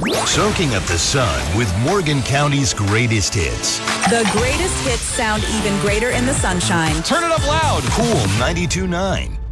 Soaking up the sun with Morgan County's greatest hits. The greatest hits sound even greater in the sunshine. Turn it up loud. Cool 92.9.